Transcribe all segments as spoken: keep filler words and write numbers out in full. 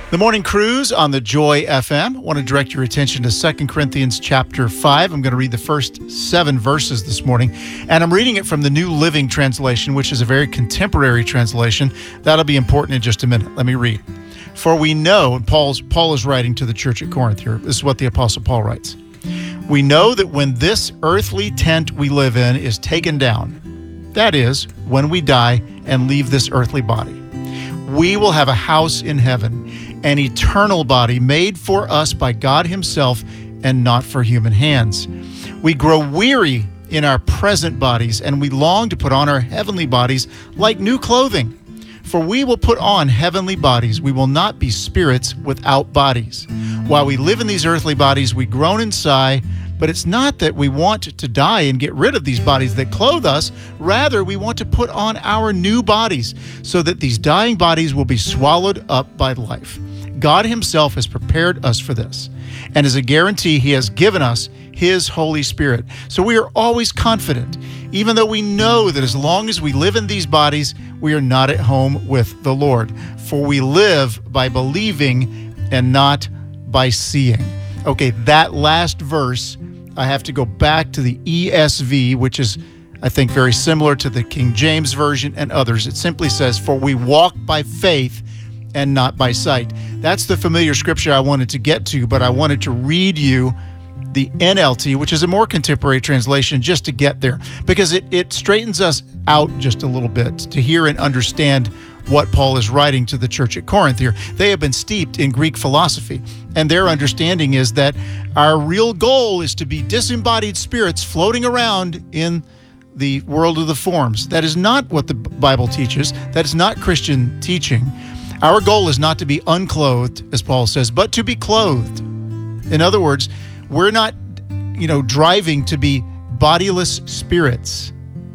The Morning Cruise on the Joy F M. I want to direct your attention to Second Corinthians chapter five. I'm going to read the first seven verses this morning, and I'm reading it from the New Living Translation, which is a very contemporary translation. That'll be important in just a minute. Let me read. For we know, and Paul's, Paul is writing to the church at Corinth here. This is what the Apostle Paul writes. We know that when this earthly tent we live in is taken down, that is, when we die and leave this earthly body, we will have a house in heaven, an eternal body made for us by God himself and not for human hands. We grow weary in our present bodies, and we long to put on our heavenly bodies like new clothing. For we will put on heavenly bodies. We will not be spirits without bodies. While we live in these earthly bodies, we groan and sigh, but it's not that we want to die and get rid of these bodies that clothe us. Rather, we want to put on our new bodies so that these dying bodies will be swallowed up by life. God himself has prepared us for this, and as a guarantee, he has given us his Holy Spirit. So we are always confident, even though we know that as long as we live in these bodies, we are not at home with the Lord. For we live by believing and not by seeing. Okay, that last verse, I have to go back to the E S V, which is, I think, very similar to the King James Version and others. It simply says, for we walk by faith and not by sight. That's the familiar scripture I wanted to get to, but I wanted to read you the N L T, which is a more contemporary translation, just to get there, because it, it straightens us out just a little bit to hear and understand what Paul is writing to the church at Corinth here. They have been steeped in Greek philosophy, and their understanding is that our real goal is to be disembodied spirits floating around in the world of the forms. That is not what the Bible teaches. That is not Christian teaching. Our goal is not to be unclothed, as Paul says, but to be clothed. In other words, we're not, you know, driving to be bodiless spirits.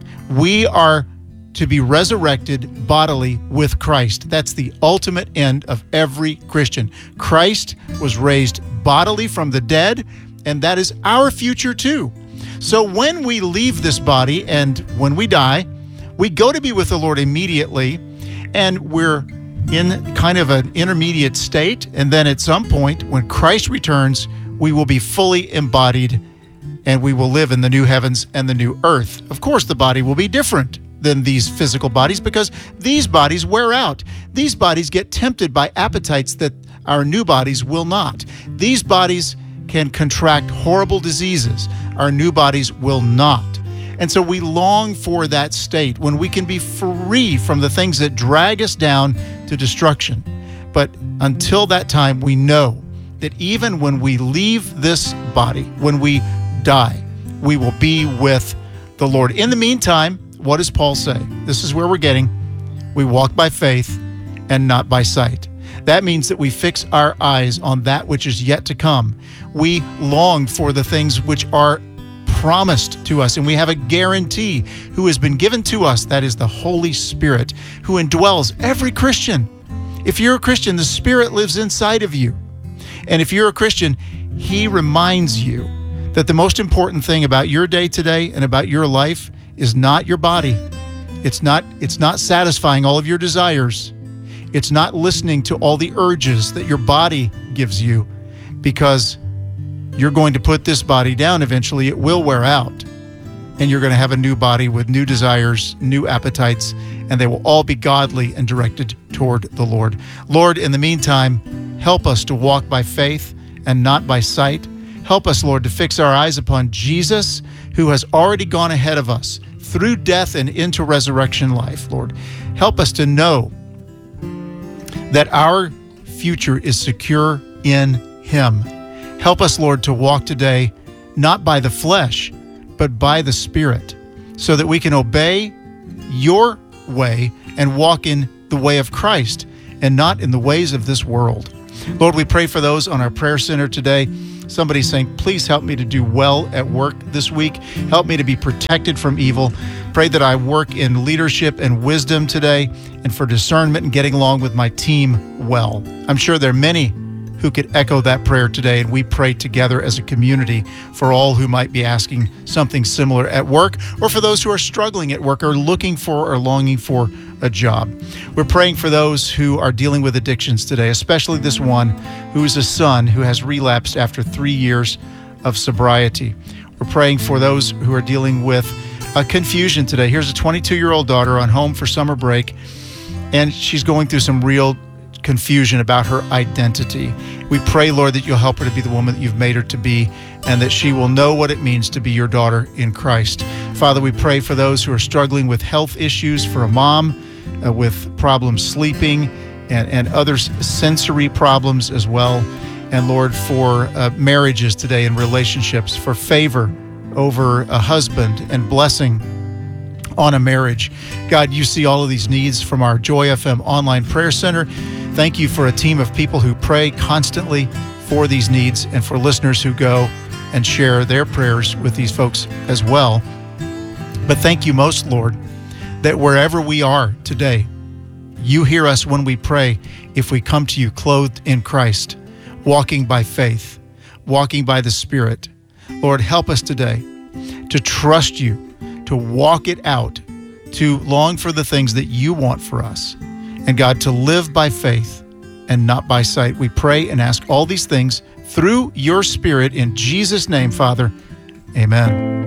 We are to be resurrected bodily with Christ. That's the ultimate end of every Christian. Christ was raised bodily from the dead, and that is our future too. So when we leave this body and when we die, we go to be with the Lord immediately, and we're in kind of an intermediate state. And then at some point, when Christ returns, we will be fully embodied, and we will live in the new heavens and the new earth. Of course, the body will be different than these physical bodies because these bodies wear out. These bodies get tempted by appetites that our new bodies will not. These bodies can contract horrible diseases. Our new bodies will not. And so we long for that state when we can be free from the things that drag us down to destruction. But until that time, we know that even when we leave this body, when we die, we will be with the Lord. In the meantime, what does Paul say? This is where we're getting. We walk by faith and not by sight. That means that we fix our eyes on that which is yet to come. We long for the things which are promised to us, and we have a guarantee who has been given to us. That is the Holy Spirit who indwells every Christian. If you're a Christian, the Spirit lives inside of you. And if you're a Christian, he reminds you that the most important thing about your day today and about your life is not your body. It's not, it's not satisfying all of your desires. It's not listening to all the urges that your body gives you, because you're going to put this body down eventually. It will wear out, and you're going to have a new body with new desires, new appetites, and they will all be godly and directed toward the Lord. Lord, in the meantime, help us to walk by faith and not by sight. Help us, Lord, to fix our eyes upon Jesus, who has already gone ahead of us through death and into resurrection life, Lord. Help us to know that our future is secure in him. Help us, Lord, to walk today not by the flesh, but by the Spirit, so that we can obey your way and walk in the way of Christ and not in the ways of this world. Lord, we pray for those on our prayer center today. Somebody's saying, please help me to do well at work this week. Help me to be protected from evil. Pray that I work in leadership and wisdom today, and for discernment and getting along with my team well. I'm sure there are many who could echo that prayer today, and we pray together as a community for all who might be asking something similar at work, or for those who are struggling at work or looking for or longing for a job. We're praying for those who are dealing with addictions today, especially this one who is a son who has relapsed after three years of sobriety. We're praying for those who are dealing with uh, confusion today. Here's a twenty-two-year-old daughter on home for summer break, and she's going through some real confusion about her identity. We pray, Lord, that you'll help her to be the woman that you've made her to be, and that she will know what it means to be your daughter in Christ. Father, we pray for those who are struggling with health issues, for a mom uh, with problems sleeping and, and other sensory problems as well. And Lord, for uh, marriages today and relationships, for favor over a husband and blessing on a marriage. God, you see all of these needs from our Joy F M online prayer center. Thank you for a team of people who pray constantly for these needs, and for listeners who go and share their prayers with these folks as well. But thank you most, Lord, that wherever we are today, you hear us when we pray if we come to you clothed in Christ, walking by faith, walking by the Spirit. Lord, help us today to trust you, to walk it out, to long for the things that you want for us. And God, to live by faith and not by sight. We pray and ask all these things through your Spirit in Jesus' name, Father. Amen.